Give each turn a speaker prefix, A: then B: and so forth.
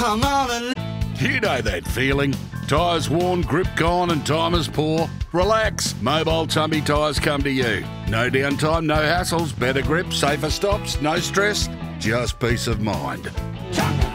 A: come on and...
B: You know that feeling. Tyres worn, grip gone and time is poor. Relax, Mobile Tumby Tyres come to you. No downtime, no hassles, better grip, safer stops, no stress, just peace of mind.